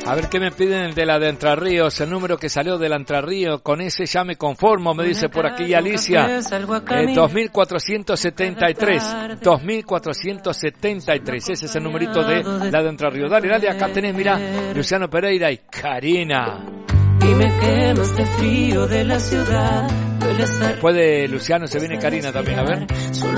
A ver qué me piden el de la de Entre Ríos, el número que salió de la Entre Ríos, con ese ya me conformo, me dice por aquí Alicia. 2473, 2473, ese es el numerito de la de Entre Ríos. Dale, dale, acá tenés, mira, Luciano Pereira y Karina. Y me quema este frío de la ciudad. Después de Luciano se viene Karina también, a ver.